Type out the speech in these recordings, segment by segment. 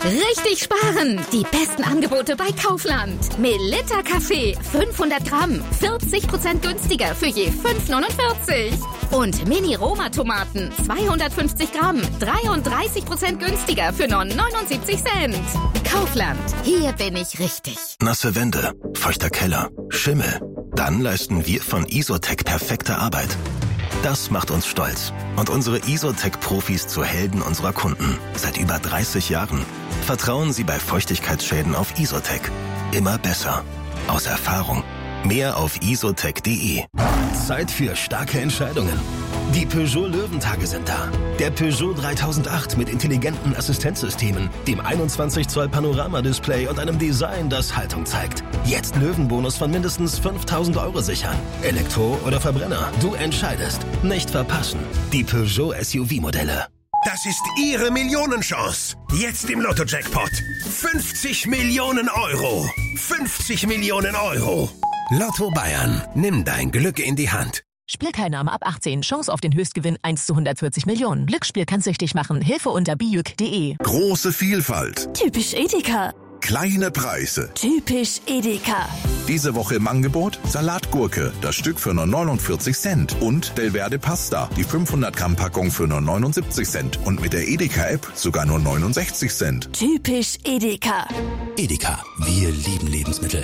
Richtig sparen! Die besten Angebote bei Kaufland. Melitta Kaffee 500 Gramm, 40% günstiger für je 5,49. Und Mini-Roma-Tomaten 250 Gramm, 33% günstiger für nur 79 Cent. Kaufland, hier bin ich richtig. Nasse Wände, feuchter Keller, Schimmel. Dann leisten wir von Isotec perfekte Arbeit. Das macht uns stolz und unsere Isotec-Profis zu Helden unserer Kunden. Seit über 30 Jahren. Vertrauen Sie bei Feuchtigkeitsschäden auf Isotec. Immer besser. Aus Erfahrung. Mehr auf isotec.de. Zeit für starke Entscheidungen. Die Peugeot Löwentage sind da. Der Peugeot 3008 mit intelligenten Assistenzsystemen, dem 21 Zoll Panoramadisplay und einem Design, das Haltung zeigt. Jetzt Löwenbonus von mindestens 5.000 € sichern. Elektro oder Verbrenner, du entscheidest. Nicht verpassen. Die Peugeot SUV-Modelle. Das ist Ihre Millionenchance. Jetzt im Lotto-Jackpot. 50 Millionen €. 50 Millionen €. Lotto Bayern. Nimm dein Glück in die Hand. Spielteilnahme ab 18. Chance auf den Höchstgewinn 1 zu 140 Millionen. Glücksspiel kann süchtig machen. Hilfe unter bijuk.de. Große Vielfalt. Typisch Edeka. Kleine Preise. Typisch Edeka. Diese Woche im Angebot Salatgurke, das Stück für nur 49 Cent. Und Delverde Pasta, die 500 Gramm Packung für nur 79 Cent. Und mit der Edeka-App sogar nur 69 Cent. Typisch Edeka. Edeka, wir lieben Lebensmittel.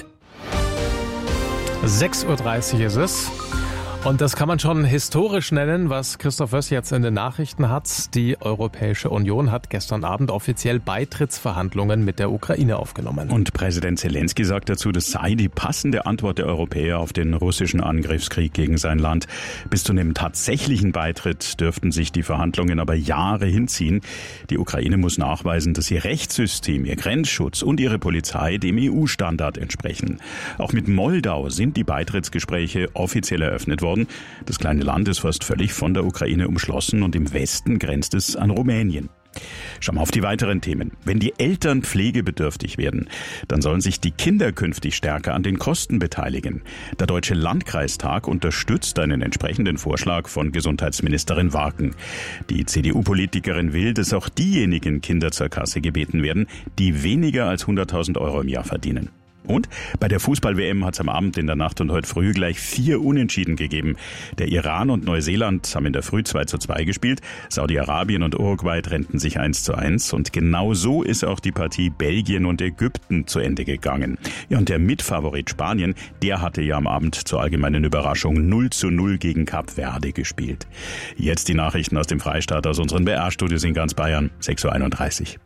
6:30 Uhr ist es. Und das kann man schon historisch nennen, was Christoph Wöss jetzt in den Nachrichten hat. Die Europäische Union hat gestern Abend offiziell Beitrittsverhandlungen mit der Ukraine aufgenommen. Und Präsident Zelensky sagt dazu, das sei die passende Antwort der Europäer auf den russischen Angriffskrieg gegen sein Land. Bis zu einem tatsächlichen Beitritt dürften sich die Verhandlungen aber Jahre hinziehen. Die Ukraine muss nachweisen, dass ihr Rechtssystem, ihr Grenzschutz und ihre Polizei dem EU-Standard entsprechen. Auch mit Moldau sind die Beitrittsgespräche offiziell eröffnet worden. Das kleine Land ist fast völlig von der Ukraine umschlossen und im Westen grenzt es an Rumänien. Schauen wir auf die weiteren Themen. Wenn die Eltern pflegebedürftig werden, dann sollen sich die Kinder künftig stärker an den Kosten beteiligen. Der Deutsche Landkreistag unterstützt einen entsprechenden Vorschlag von Gesundheitsministerin Warken. Die CDU-Politikerin will, dass auch diejenigen Kinder zur Kasse gebeten werden, die weniger als 100.000 € im Jahr verdienen. Und bei der Fußball-WM hat es am Abend, in der Nacht und heute früh gleich 4 Unentschieden gegeben. Der Iran und Neuseeland haben in der Früh 2:2 gespielt. Saudi-Arabien und Uruguay trennten sich 1:1. Und genau so ist auch die Partie Belgien und Ägypten zu Ende gegangen. Ja, und der Mitfavorit Spanien, der hatte ja am Abend zur allgemeinen Überraschung 0:0 gegen Kap Verde gespielt. Jetzt die Nachrichten aus dem Freistaat, aus unseren BR-Studios in ganz Bayern, 6:31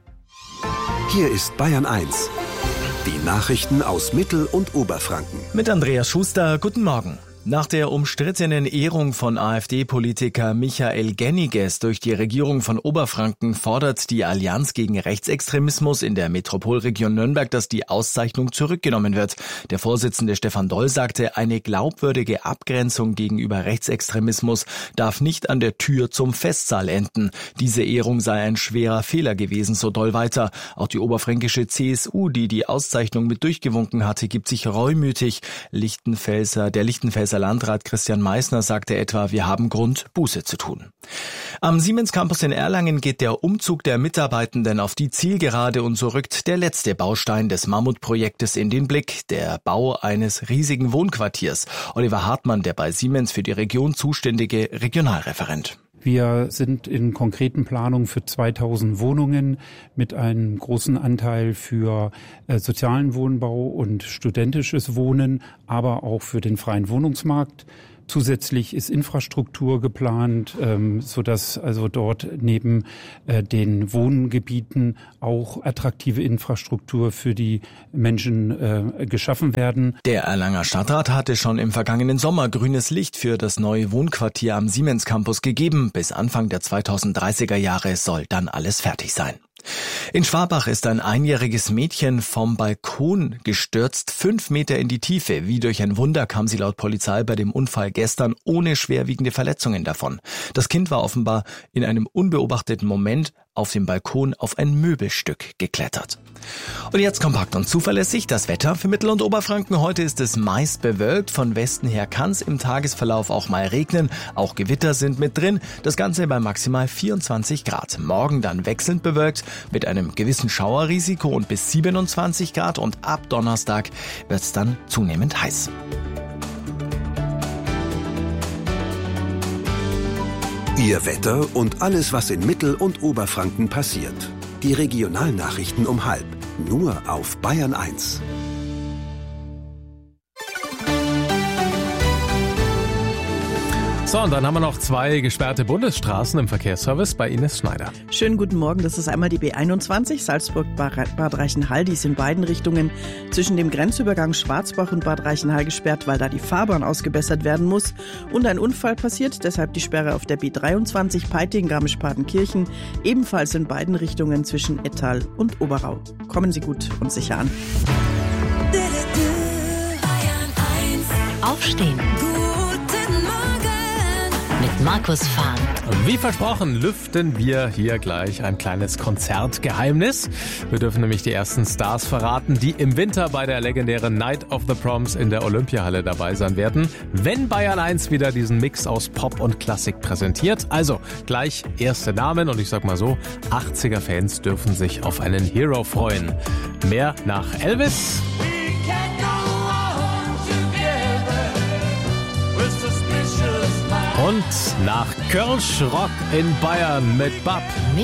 Uhr. Hier ist Bayern 1. Die Nachrichten aus Mittel- und Oberfranken. Mit Andreas Schuster, guten Morgen. Nach der umstrittenen Ehrung von AfD-Politiker Michael Genniges durch die Regierung von Oberfranken fordert die Allianz gegen Rechtsextremismus in der Metropolregion Nürnberg, dass die Auszeichnung zurückgenommen wird. Der Vorsitzende Stefan Doll sagte, eine glaubwürdige Abgrenzung gegenüber Rechtsextremismus darf nicht an der Tür zum Festsaal enden. Diese Ehrung sei ein schwerer Fehler gewesen, so Doll weiter. Auch die oberfränkische CSU, die die Auszeichnung mit durchgewunken hatte, gibt sich reumütig. Der Lichtenfelser Landrat Christian Meissner sagte etwa, wir haben Grund, Buße zu tun. Am Siemens Campus in Erlangen geht der Umzug der Mitarbeitenden auf die Zielgerade und so rückt der letzte Baustein des Mammutprojektes in den Blick, der Bau eines riesigen Wohnquartiers. Oliver Hartmann, der bei Siemens für die Region zuständige Regionalreferent. Wir sind in konkreten Planungen für 2000 Wohnungen mit einem großen Anteil für sozialen Wohnbau und studentisches Wohnen, aber auch für den freien Wohnungsmarkt. Zusätzlich ist Infrastruktur geplant, sodass also dort neben den Wohngebieten auch attraktive Infrastruktur für die Menschen geschaffen werden. Der Erlanger Stadtrat hatte schon im vergangenen Sommer grünes Licht für das neue Wohnquartier am Siemens Campus gegeben. Bis Anfang der 2030er Jahre soll dann alles fertig sein. In Schwabach ist ein einjähriges Mädchen vom Balkon gestürzt, 5 Meter in die Tiefe. Wie durch ein Wunder kam sie laut Polizei bei dem Unfall gestern ohne schwerwiegende Verletzungen davon. Das Kind war offenbar in einem unbeobachteten Moment auf dem Balkon auf ein Möbelstück geklettert. Und jetzt kompakt und zuverlässig das Wetter für Mittel- und Oberfranken. Heute ist es meist bewölkt. Von Westen her kann es im Tagesverlauf auch mal regnen. Auch Gewitter sind mit drin. Das Ganze bei maximal 24 Grad. Morgen dann wechselnd bewölkt mit einem gewissen Schauerrisiko und bis 27 Grad. Und ab Donnerstag wird es dann zunehmend heiß. Ihr Wetter und alles, was in Mittel- und Oberfranken passiert. Die Regionalnachrichten um 12:30, nur auf Bayern 1. So, und dann haben wir noch 2 gesperrte Bundesstraßen im Verkehrsservice bei Ines Schneider. Schönen guten Morgen, das ist einmal die B21 Salzburg-Bad Reichenhall. Die ist in beiden Richtungen zwischen dem Grenzübergang Schwarzbach und Bad Reichenhall gesperrt, weil da die Fahrbahn ausgebessert werden muss. Und ein Unfall passiert, deshalb die Sperre auf der B23 Peiting-Garmisch-Partenkirchen, ebenfalls in beiden Richtungen zwischen Ettal und Oberau. Kommen Sie gut und sicher an. Aufstehen. Mit Markus Fahn. Wie versprochen, lüften wir hier gleich ein kleines Konzertgeheimnis. Wir dürfen nämlich die ersten Stars verraten, die im Winter bei der legendären Night of the Proms in der Olympiahalle dabei sein werden, wenn Bayern 1 wieder diesen Mix aus Pop und Klassik präsentiert. Also gleich erste Namen und ich sag mal so, 80er-Fans dürfen sich auf einen Hero freuen. Mehr nach Elvis. Und nach Kölsch Rock in Bayern mit Bab.